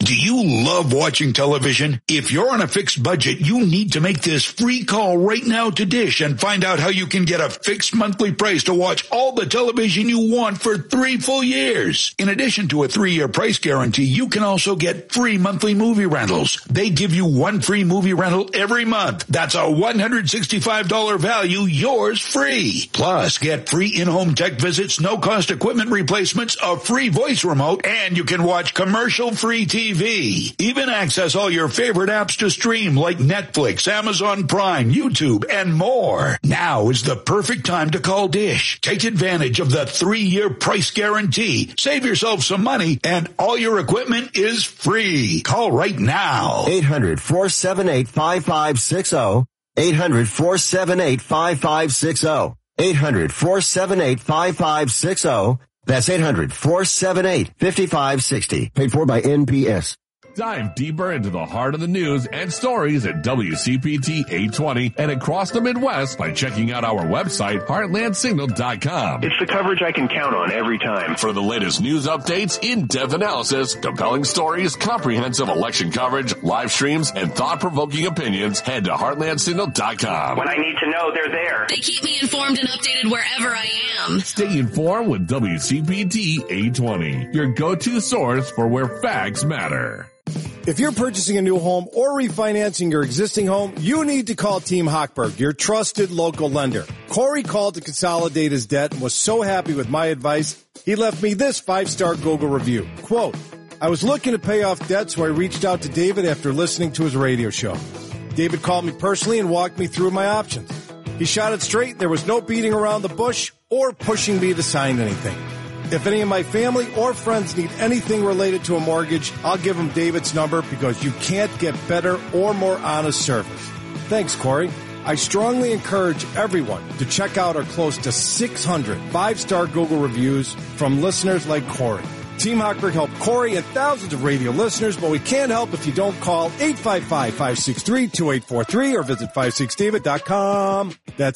Do you love watching television? If you're on a fixed budget, you need to make this free call right now to Dish and find out how you can get a fixed monthly price to watch all the television you want for 3 full years. In addition to a 3-year price guarantee, you can also get free monthly movie rentals. They give you 1 free movie rental every month. That's a $165 value, yours free. Plus, get free in-home tech visits, no-cost equipment replacements, a free voice remote, and you can watch commercial-free TV. Even access all your favorite apps to stream like Netflix, Amazon Prime, YouTube, and more. Now is the perfect time to call Dish. Take advantage of the 3-year price guarantee. Save yourself some money, and all your equipment is free. Call right now. 800-478-5560. 800-478-5560. 800-478-5560. That's 800-478-5560. Paid for by NPS. Dive deeper into the heart of the news and stories at WCPT 820 and across the Midwest by checking out our website, heartlandsignal.com. It's the coverage I can count on every time. For the latest news updates, in-depth analysis, compelling stories, comprehensive election coverage, live streams, and thought-provoking opinions, head to heartlandsignal.com. When I need to know, they're there. They keep me informed and updated wherever I am. Stay informed with WCPT 820, your go-to source for where facts matter. If you're purchasing a new home or refinancing your existing home, you need to call Team Hochberg, your trusted local lender. Corey called to consolidate his debt and was so happy with my advice, he left me this 5-star Google review. Quote, I was looking to pay off debt, so I reached out to David after listening to his radio show. David called me personally and walked me through my options. He shot it straight. There was no beating around the bush or pushing me to sign anything. If any of my family or friends need anything related to a mortgage, I'll give them David's number because you can't get better or more honest service. Thanks, Corey. I strongly encourage everyone to check out our close to 600 5-star Google reviews from listeners like Corey. Team Hochberg helped Corey and thousands of radio listeners, but we can't help if you don't call 855-563-2843 or visit 56david.com. That's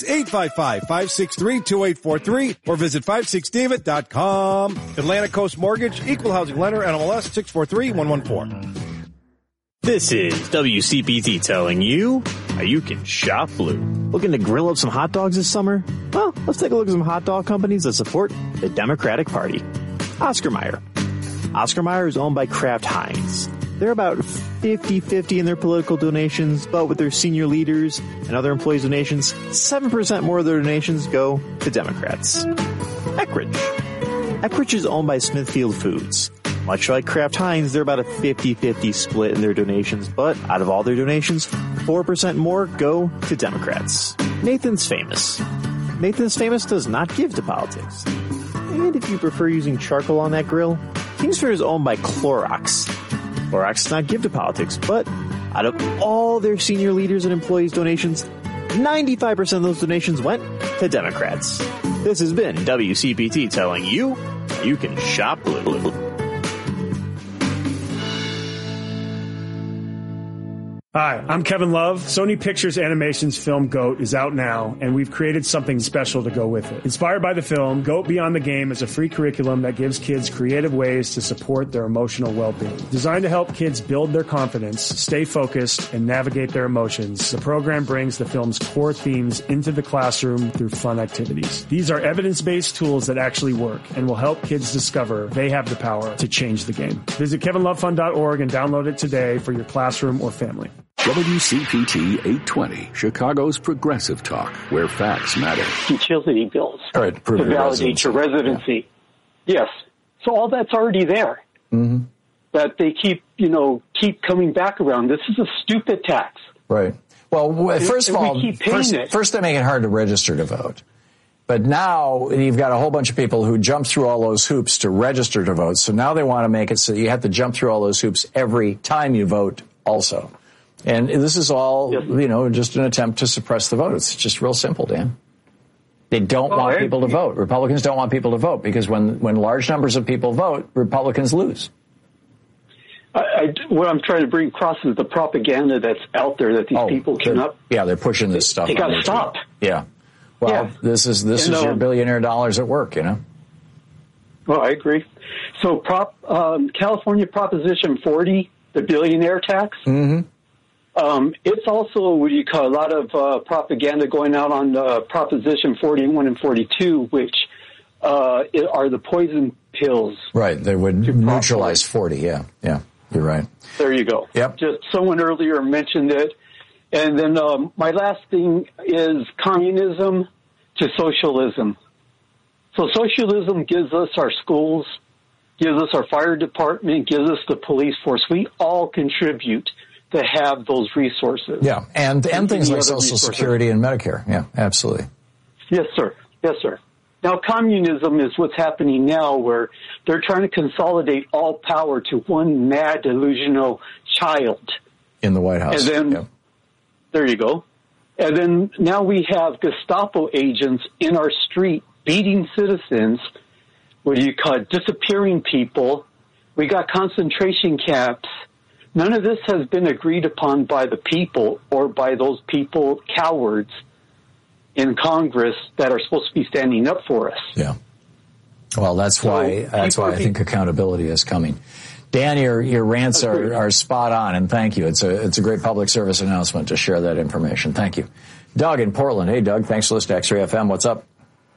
855-563-2843 or visit 56david.com. Atlantic Coast Mortgage, Equal Housing Lender, NMLS 643114. This is WCPT telling you how you can shop blue. Looking to grill up some hot dogs this summer? Well, let's take a look at some hot dog companies that support the Democratic Party. Oscar Mayer. Oscar Mayer is owned by Kraft Heinz. They're about 50-50 in their political donations, but with their senior leaders and other employees' donations, 7% more of their donations go to Democrats. Eckrich. Eckrich is owned by Smithfield Foods. Much like Kraft Heinz, they're about a 50-50 split in their donations, but out of all their donations, 4% more go to Democrats. Nathan's Famous. Nathan's Famous does not give to politics. And if you prefer using charcoal on that grill, Kingsford is owned by Clorox. Clorox does not give to politics, but out of all their senior leaders and employees' donations, 95% of those donations went to Democrats. This has been WCPT telling you you can shop blue. Hi, I'm Kevin Love. Sony Pictures Animation's film GOAT is out now, and we've created something special to go with it. Inspired by the film, GOAT Beyond the Game is a free curriculum that gives kids creative ways to support their emotional well-being. Designed to help kids build their confidence, stay focused, and navigate their emotions, the program brings the film's core themes into the classroom through fun activities. These are evidence-based tools that actually work and will help kids discover they have the power to change the game. Visit kevinlovefund.org and download it today for your classroom or family. WCPT 820, Chicago's progressive talk, where facts matter. Utility bills to validate your residency. Yeah. Yes. So all that's already there. Mm-hmm. But they keep coming back around. This is a stupid tax. Right. Well, first of all, first they make it hard to register to vote. But now you've got a whole bunch of people who jump through all those hoops to register to vote. So now they want to make it so you have to jump through all those hoops every time you vote also. And this is all, just an attempt to suppress the vote. It's just real simple, Dan. They don't want people to vote. Republicans don't want people to vote because when large numbers of people vote, Republicans lose. What I'm trying to bring across is the propaganda that's out there that these people cannot. Yeah, they're pushing this stuff. They got to stop. Yeah. Well, this is your billionaire dollars at work, Well, I agree. So California Proposition 40 the billionaire tax. Mm-hmm. It's also a lot of propaganda going out on Proposition 41 and 42, which are the poison pills. Right. They would neutralize 40. Yeah. Yeah. You're right. There you go. Yep. Just someone earlier mentioned it. And then my last thing is communism to socialism. So socialism gives us our schools, gives us our fire department, gives us the police force. We all contribute to have those resources. Yeah, and things like Social Security and Medicare. Yeah, absolutely. Yes, sir. Yes, sir. Now, communism is what's happening now, where they're trying to consolidate all power to one mad, delusional child. In the White House. And then, There you go. And then now we have Gestapo agents in our street beating citizens, disappearing people. We got concentration camps. None of this has been agreed upon by the people or by those people, cowards in Congress that are supposed to be standing up for us. Yeah. Well, that's why I think accountability is coming. Dan, your rants are spot on, and thank you. It's a great public service announcement to share that information. Thank you. Doug in Portland. Hey, Doug. Thanks for listening to X-Ray FM. What's up?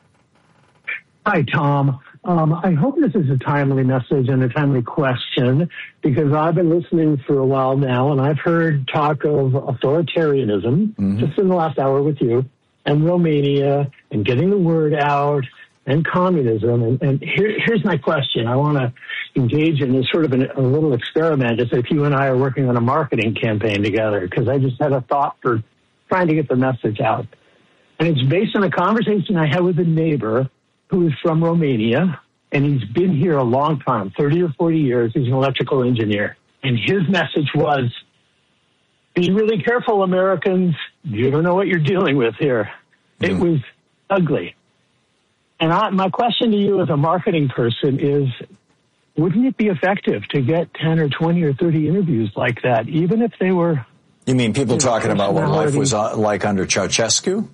Hi, Tom. I hope this is a timely message and a timely question, because I've been listening for a while now, and I've heard talk of authoritarianism just in the last hour with you, and Romania, and getting the word out, and communism. And here's my question. I want to engage in this sort of a little experiment, as if you and I are working on a marketing campaign together, because I just had a thought for trying to get the message out. And it's based on a conversation I had with a neighbor who is from Romania, and he's been here a long time, 30 or 40 years. He's an electrical engineer. And his message was, be really careful, Americans. You don't know what you're dealing with here. It was ugly. And my question to you as a marketing person is, wouldn't it be effective to get 10 or 20 or 30 interviews like that, even if they were... You mean people talking about what life was like under Ceausescu?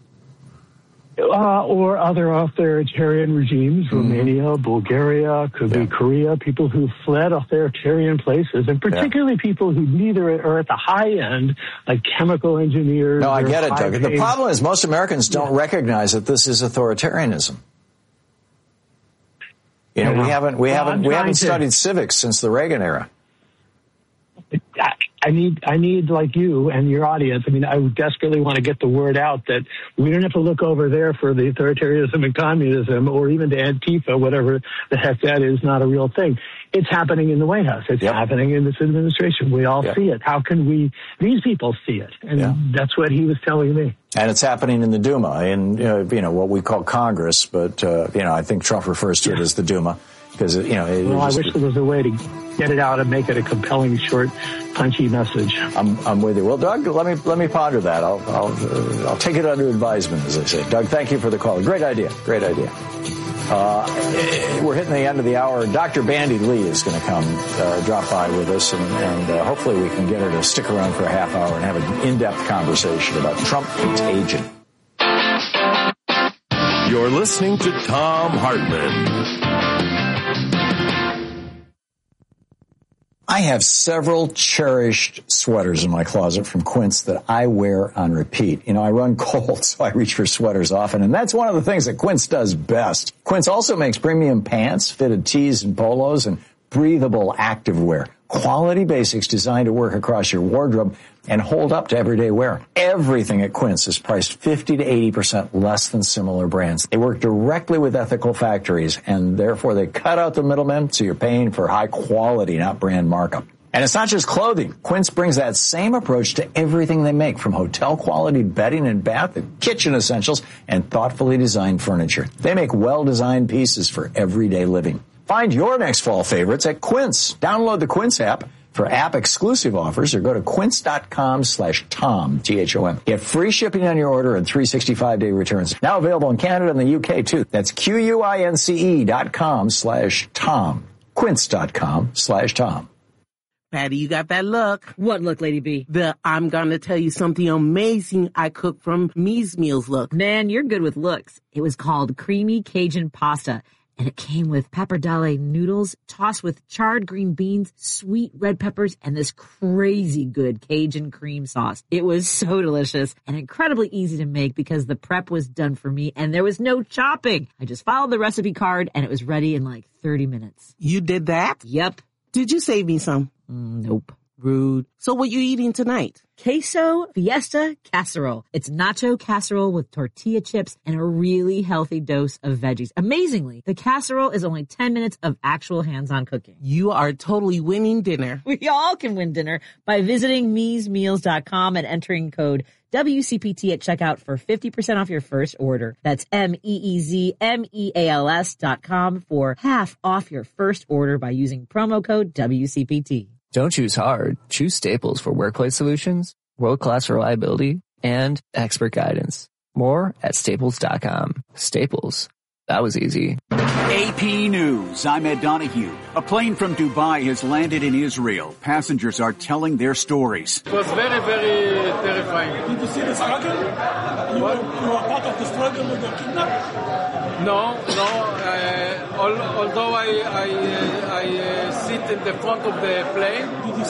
Or other authoritarian regimes, Romania, Bulgaria, could be Korea, people who fled authoritarian places, and particularly people who neither are at the high end, like chemical engineers. No, I get it, Doug. The problem is most Americans don't recognize that this is authoritarianism. You know, we haven't studied civics since the Reagan era. I need like you and your audience. I mean, I would desperately want to get the word out that we don't have to look over there for the authoritarianism and communism, or even to Antifa, whatever the heck that is, not a real thing. It's happening in the White House. It's happening in this administration. We all see it. How can these people see it? And that's what he was telling me. And it's happening in the Duma, in what we call Congress, but I think Trump refers to it as the Duma. Because, I wish there was a way to get it out and make it a compelling, short, punchy message. I'm with you. Well, Doug, let me ponder that. I'll take it under advisement, as I say. Doug, thank you for the call. Great idea. Great idea. We're hitting the end of the hour. Dr. Bandy Lee is going to come drop by with us, and hopefully we can get her to stick around for a half hour and have an in-depth conversation about Trump contagion. You're listening to Thom Hartmann. I have several cherished sweaters in my closet from Quince that I wear on repeat. I run cold, so I reach for sweaters often, and that's one of the things that Quince does best. Quince also makes premium pants, fitted tees and polos, and breathable activewear. Quality basics designed to work across your wardrobe and hold up to everyday wear. Everything at Quince is priced 50 to 80% less than similar brands. They work directly with ethical factories, and therefore they cut out the middlemen, so you're paying for high quality, not brand markup. And it's not just clothing. Quince brings that same approach to everything they make, from hotel quality bedding and bath to kitchen essentials and thoughtfully designed furniture. They make well-designed pieces for everyday living. Find your next fall favorites at Quince. Download the Quince app for app-exclusive offers, or go to quince.com/Tom, T-H-O-M. Get free shipping on your order and 365-day returns. Now available in Canada and the UK, too. That's QUINCE.com/Tom. Quince.com/Tom. Patty, you got that look. What look, Lady B? The I'm gonna tell you something amazing I cooked from Me's Meals look. Man, you're good with looks. It was called Creamy Cajun Pasta. And it came with pappardelle noodles tossed with charred green beans, sweet red peppers, and this crazy good Cajun cream sauce. It was so delicious and incredibly easy to make because the prep was done for me and there was no chopping. I just followed the recipe card and it was ready in like 30 minutes. You did that? Yep. Did you save me some? Nope. Rude. So what you eating tonight? Queso Fiesta Casserole. It's nacho casserole with tortilla chips and a really healthy dose of veggies. Amazingly, the casserole is only 10 minutes of actual hands-on cooking. You are totally winning dinner. We all can win dinner by visiting meesmeals.com and entering code WCPT at checkout for 50% off your first order. That's MEEZMEALS.com for half off your first order by using promo code WCPT. Don't choose hard. Choose Staples for workplace solutions, world-class reliability, and expert guidance. More at Staples.com. Staples. That was easy. AP News. I'm Ed Donahue. A plane from Dubai has landed in Israel. Passengers are telling their stories. It was very, very terrifying. Did you see the struggle? You were part of the struggle with the kidnapping? No. Although I sit in the front of the plane,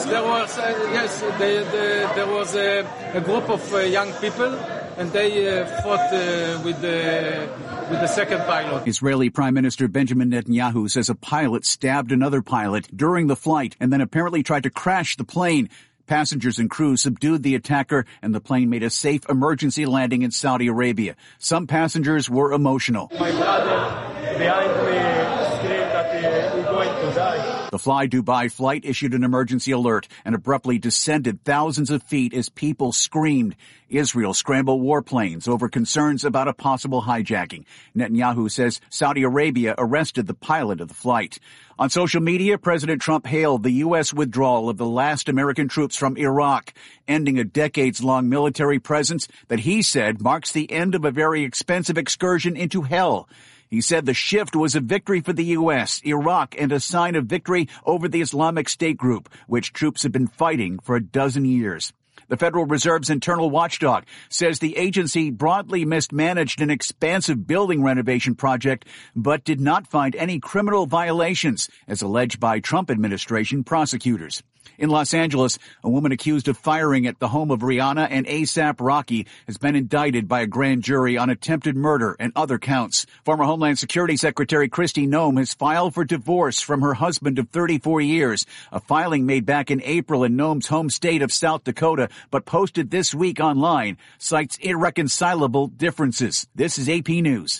there was a group of young people, and they fought with the second pilot. Israeli Prime Minister Benjamin Netanyahu says a pilot stabbed another pilot during the flight and then apparently tried to crash the plane. Passengers and crew subdued the attacker, and the plane made a safe emergency landing in Saudi Arabia. Some passengers were emotional. My brother behind me screamed that we're going to die. The Fly Dubai flight issued an emergency alert and abruptly descended thousands of feet as people screamed. Israel scrambled warplanes over concerns about a possible hijacking. Netanyahu says Saudi Arabia arrested the pilot of the flight. On social media, President Trump hailed the U.S. withdrawal of the last American troops from Iraq, ending a decades-long military presence that he said marks the end of a very expensive excursion into hell. He said the shift was a victory for the U.S., Iraq, and a sign of victory over the Islamic State group, which troops have been fighting for a dozen years. The Federal Reserve's internal watchdog says the agency broadly mismanaged an expansive building renovation project, but did not find any criminal violations, as alleged by Trump administration prosecutors. In Los Angeles, a woman accused of firing at the home of Rihanna and A$AP Rocky has been indicted by a grand jury on attempted murder and other counts. Former Homeland Security Secretary Kristi Noem has filed for divorce from her husband of 34 years, a filing made back in April in Noem's home state of South Dakota, but posted this week online, cites irreconcilable differences. This is AP News.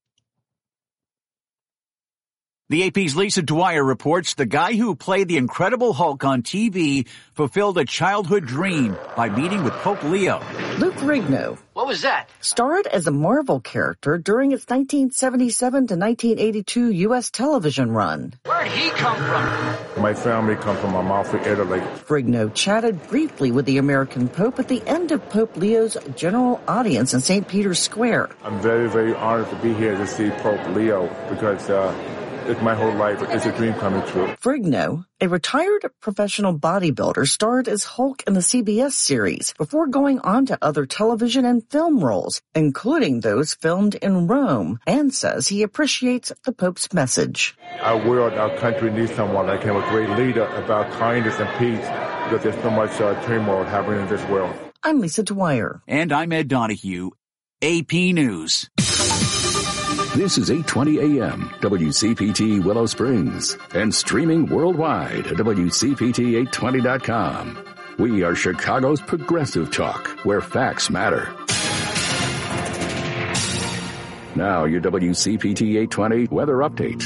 The AP's Lisa Dwyer reports the guy who played the Incredible Hulk on TV fulfilled a childhood dream by meeting with Pope Leo. Lou Ferrigno. What was that? Starred as a Marvel character during its 1977 to 1982 U.S. television run. Where'd he come from? My family comes from Amalfi, Italy. Ferrigno chatted briefly with the American Pope at the end of Pope Leo's general audience in St. Peter's Square. I'm very, very honored to be here to see Pope Leo because it's my whole life. It's a dream coming true. Ferrigno, a retired professional bodybuilder, starred as Hulk in the CBS series before going on to other television and film roles, including those filmed in Rome, and says he appreciates the Pope's message. Our world, our country needs someone like him, a great leader about kindness and peace, because there's so much turmoil happening in this world. I'm Lisa Dwyer. And I'm Ed Donahue. AP News. This is 820 AM, WCPT Willow Springs, and streaming worldwide at WCPT820.com. We are Chicago's progressive talk, where facts matter. Now, your WCPT 820 weather update.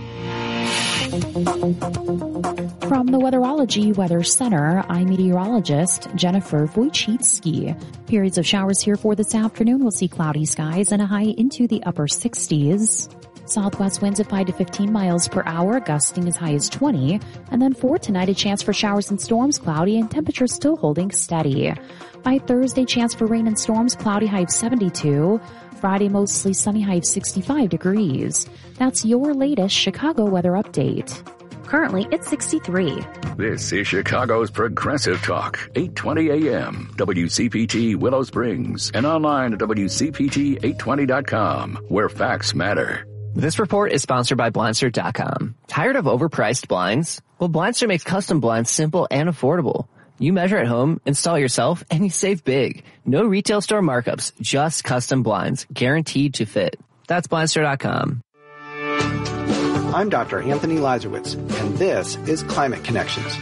From the Weatherology Weather Center, I'm meteorologist Jennifer Wojcicki. Periods of showers here for this afternoon. We'll see cloudy skies and a high into the upper 60s. Southwest winds at 5 to 15 miles per hour, gusting as high as 20. And then for tonight, a chance for showers and storms, cloudy, and temperatures still holding steady. By Thursday, chance for rain and storms, cloudy, high of 72. Friday, mostly sunny, high of 65 degrees. That's your latest Chicago weather update. Currently, it's 63. This is Chicago's Progressive Talk, 820 AM, WCPT Willow Springs, and online at WCPT820.com, where facts matter. This report is sponsored by Blindster.com. Tired of overpriced blinds? Well, Blindster makes custom blinds simple and affordable. You measure at home, install yourself, and you save big. No retail store markups, just custom blinds, guaranteed to fit. That's Blindster.com. I'm Dr. Anthony Lazarowitz, and this is Climate Connections.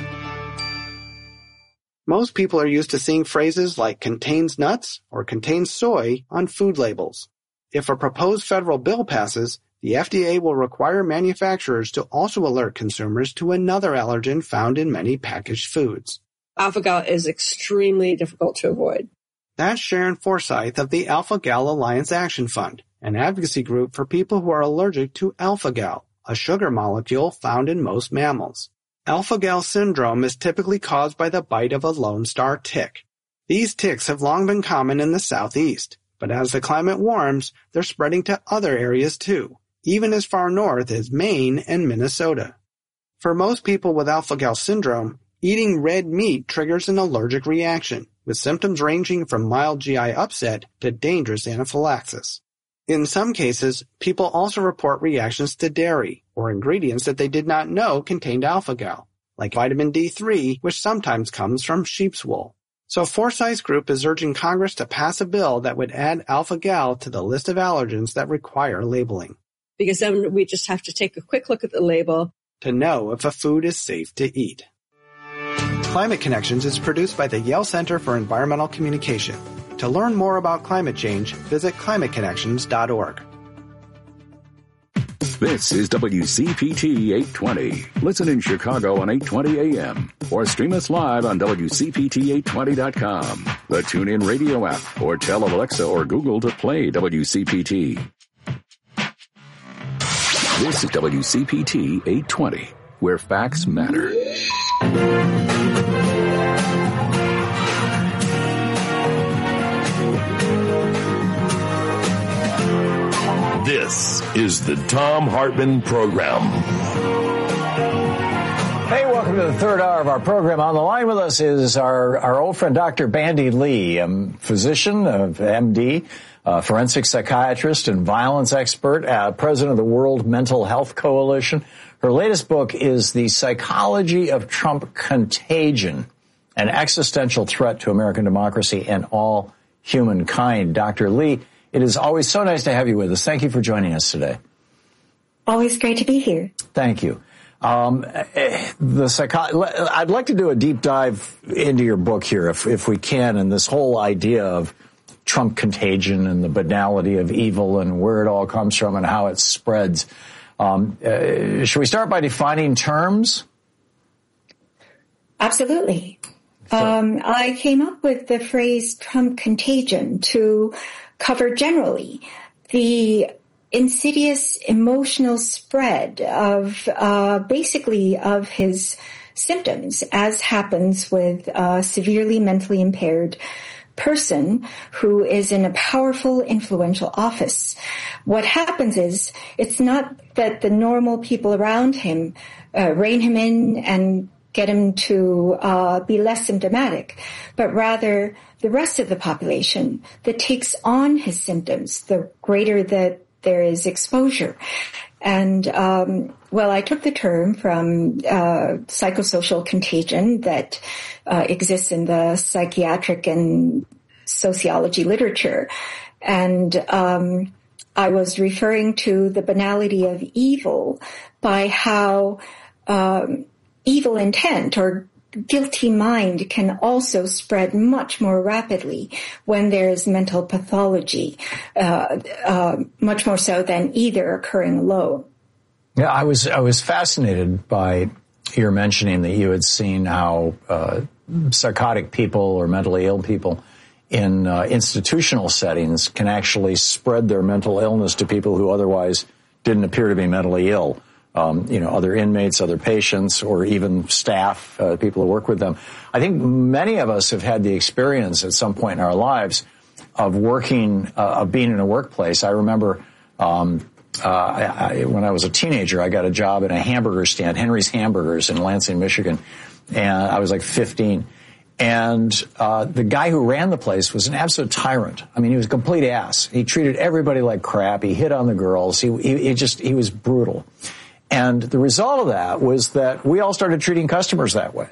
Most people are used to seeing phrases like contains nuts or contains soy on food labels. If a proposed federal bill passes, the FDA will require manufacturers to also alert consumers to another allergen found in many packaged foods. Alpha-gal is extremely difficult to avoid. That's Sharon Forsyth of the Alpha-gal Alliance Action Fund, an advocacy group for people who are allergic to alpha-gal, a sugar molecule found in most mammals. Alpha-gal syndrome is typically caused by the bite of a Lone Star tick. These ticks have long been common in the southeast, but as the climate warms, they're spreading to other areas too, even as far north as Maine and Minnesota. For most people with alpha-gal syndrome, eating red meat triggers an allergic reaction, with symptoms ranging from mild GI upset to dangerous anaphylaxis. In some cases, people also report reactions to dairy or ingredients that they did not know contained alpha-gal, like vitamin D3, which sometimes comes from sheep's wool. So Forsyth's group is urging Congress to pass a bill that would add alpha-gal to the list of allergens that require labeling. Because then we just have to take a quick look at the label to know if a food is safe to eat. Climate Connections is produced by the Yale Center for Environmental Communication. To learn more about climate change, visit climateconnections.org. This is WCPT 820. Listen in Chicago on 820 AM or stream us live on WCPT820.com, the TuneIn Radio app, or tell Alexa or Google to play WCPT. This is WCPT 820, where facts matter. This is the Thom Hartmann Program. Hey, welcome to the third hour of our program. On the line with us is our old friend, Dr. Bandy Lee, physician, MD, forensic psychiatrist and violence expert, president of the World Mental Health Coalition. Her latest book is The Psychology of Trump Contagion, an existential threat to American democracy and all humankind. Dr. Lee, it is always so nice to have you with us. Thank you for joining us today. Always great to be here. Thank you. I'd like to do a deep dive into your book here, if we can, and this whole idea of Trump contagion and the banality of evil and where it all comes from and how it spreads. Should we start by defining terms? Absolutely. I came up with the phrase Trump contagion to cover generally the insidious emotional spread of basically of his symptoms, as happens with a severely mentally impaired person who is in a powerful, influential office. What happens is it's not that the normal people around him rein him in and get him to be less symptomatic, but rather the rest of the population that takes on his symptoms, the greater that there is exposure. And, I took the term from psychosocial contagion that exists in the psychiatric and sociology literature. And I was referring to the banality of evil by how evil intent or guilty mind can also spread much more rapidly when there is mental pathology, much more so than either occurring alone. Yeah, I was fascinated by your mentioning that you had seen how psychotic people or mentally ill people in institutional settings can actually spread their mental illness to people who otherwise didn't appear to be mentally ill. Other inmates, other patients, or even staff, people who work with them. I think many of us have had the experience at some point in our lives of working, of being in a workplace. I remember when I was a teenager, I got a job in a hamburger stand, Henry's Hamburgers in Lansing, Michigan, and I was like 15. And the guy who ran the place was an absolute tyrant. I mean, he was a complete ass. He treated everybody like crap. He hit on the girls. He was brutal. And the result of that was that we all started treating customers that way.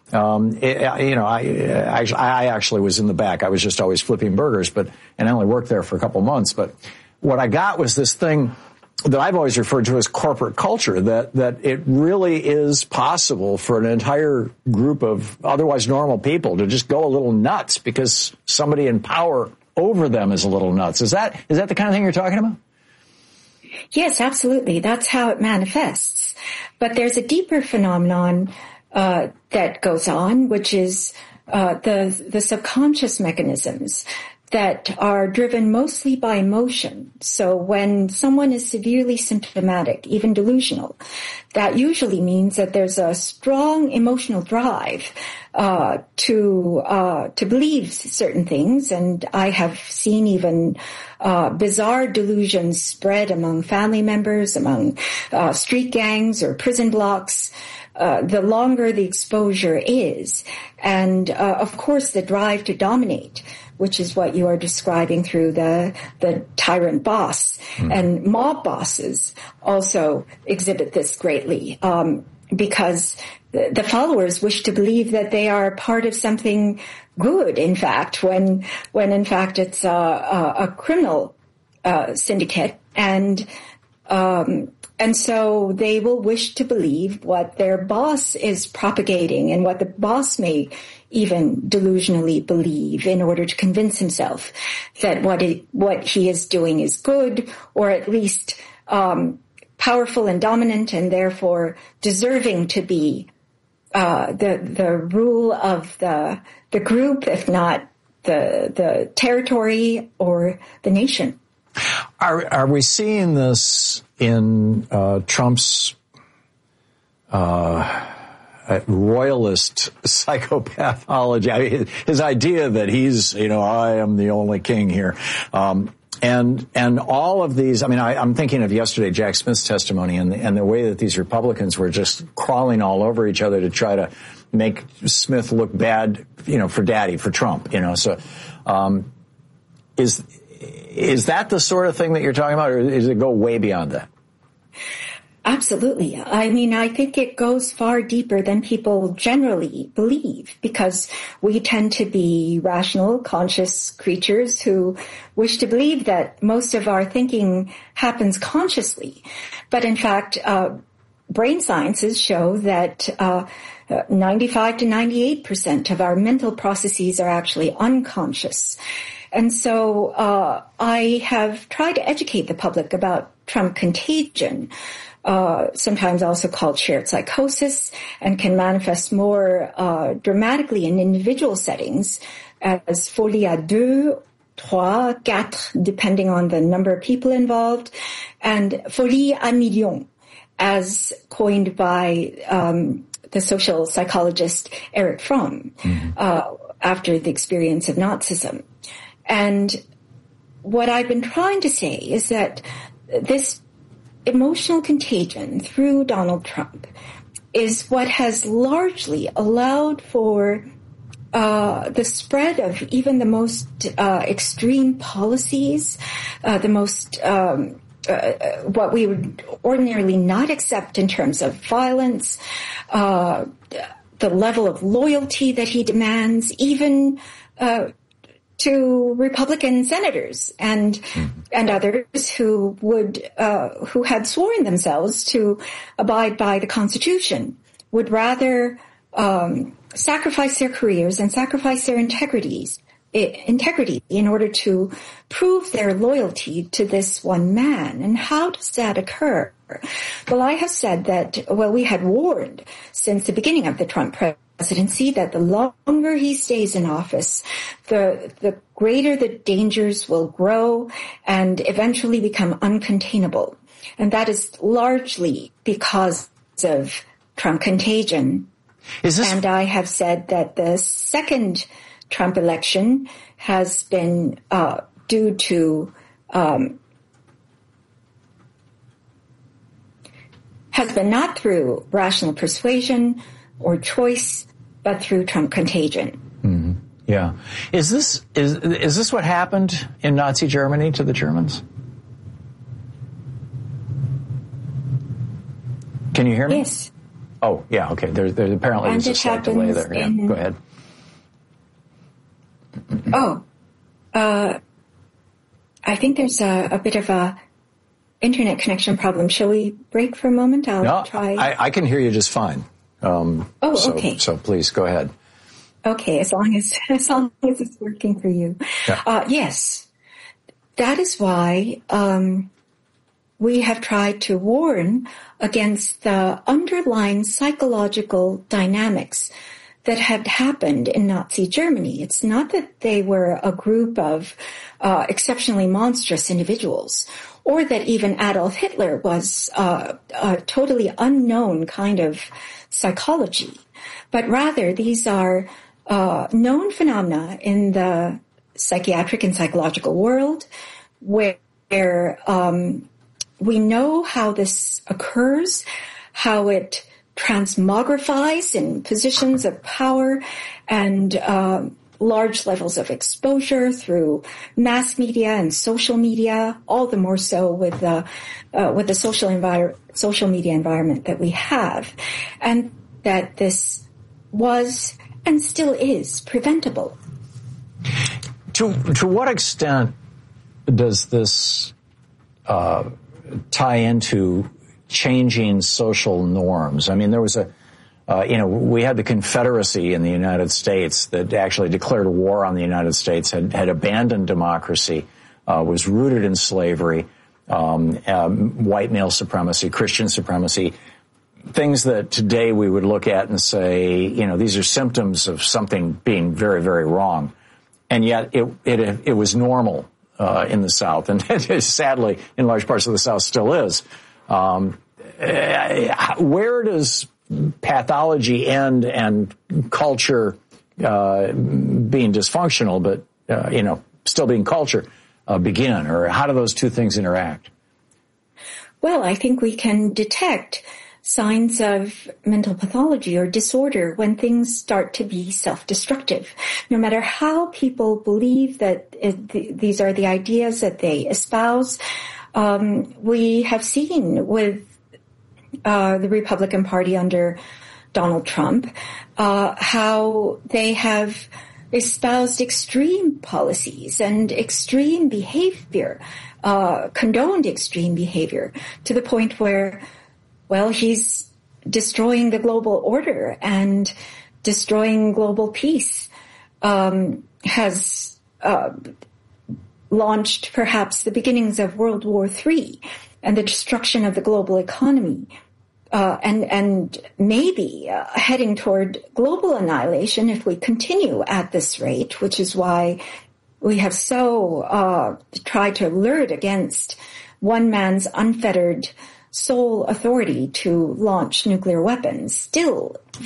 I actually was in the back. I was just always flipping burgers, and I only worked there for a couple months. But what I got was this thing that I've always referred to as corporate culture, that it really is possible for an entire group of otherwise normal people to just go a little nuts because somebody in power over them is a little nuts. Is that the kind of thing you're talking about? Yes, absolutely. That's how it manifests. But there's a deeper phenomenon that goes on, which is the subconscious mechanisms that are driven mostly by emotion. So when someone is severely symptomatic, even delusional, that usually means that there's a strong emotional drive to believe certain things. And I have seen even bizarre delusions spread among family members, among street gangs or prison blocks. The longer the exposure is, and of course the drive to dominate, which is what you are describing through the tyrant boss. And mob bosses also exhibit this greatly, because the followers wish to believe that they are part of something good, in fact, when in fact it's a criminal syndicate, and so they will wish to believe what their boss is propagating and what the boss may even delusionally believe in order to convince himself that what he is doing is good, or at least powerful and dominant, and therefore deserving to be the rule of the group, if not the territory or the nation. Are we seeing this in Trump's royalist psychopathology? I mean, his idea that he's, I am the only king here. And all of these, I mean, I'm thinking of yesterday, Jack Smith's testimony and the way that these Republicans were just crawling all over each other to try to make Smith look bad, for daddy, for Trump, so, is that the sort of thing that you're talking about, or does it go way beyond that? Absolutely. I mean, I think it goes far deeper than people generally believe, because we tend to be rational, conscious creatures who wish to believe that most of our thinking happens consciously. But in fact, brain sciences show that 95 to 98% of our mental processes are actually unconscious. And so I have tried to educate the public about Trump contagion, sometimes also called shared psychosis, and can manifest more dramatically in individual settings as folie à deux, trois, quatre, depending on the number of people involved, and folie à million, as coined by the social psychologist Erich Fromm after the experience of Nazism. And what I've been trying to say is that this emotional contagion through Donald Trump is what has largely allowed for the spread of even the most extreme policies, the most what we would ordinarily not accept in terms of violence, the level of loyalty that he demands, even to Republican senators and others who had sworn themselves to abide by the Constitution, would rather sacrifice their careers and sacrifice their integrity in order to prove their loyalty to this one man. And how does that occur? Well, I have said that, we had warned since the beginning of the Trump presidency that the longer he stays in office, the greater the dangers will grow and eventually become uncontainable. And that is largely because of Trump contagion. And I have said that the second Trump election has been due to has been not through rational persuasion or choice, but through Trump contagion. Yeah. Is this what happened in Nazi Germany to the Germans? Can you hear me? Yes. Oh, yeah, okay. There apparently was a slight delay there. Yeah, go ahead. I think there's a bit of a internet connection problem. Shall we break for a moment? I'll try. I can hear you just fine. Okay. So please go ahead. Okay, as long as it's working for you. Yeah. Yes. That is why we have tried to warn against the underlying psychological dynamics that had happened in Nazi Germany. It's not that they were a group of exceptionally monstrous individuals, or that even Adolf Hitler was a totally unknown kind of psychology, but rather these are known phenomena in the psychiatric and psychological world where we know how this occurs, how it transmogrifies in positions of power and large levels of exposure through mass media and social media, all the more so with the social media environment that we have, and that this was and still is preventable. To what extent does this tie into changing social norms? I mean, there was we had the Confederacy in the United States that actually declared a war on the United States, had abandoned democracy, was rooted in slavery, white male supremacy, Christian supremacy, things that today we would look at and say, these are symptoms of something being very, very wrong. And yet it was normal in the South, and sadly, in large parts of the South still is. Where does pathology end and culture being dysfunctional, but still being culture, begin? Or how do those two things interact? Well, I think we can detect signs of mental pathology or disorder when things start to be self-destructive. No matter how people believe that these are the ideas that they espouse, we have seen with the Republican Party under Donald Trump how they have espoused extreme policies and extreme behavior, condoned extreme behavior, to the point where, well, he's destroying the global order and destroying global peace, has launched perhaps the beginnings of World War III and the destruction of the global economy, and maybe heading toward global annihilation if we continue at this rate, which is why we have so tried to alert against one man's unfettered sole authority to launch nuclear weapons. Still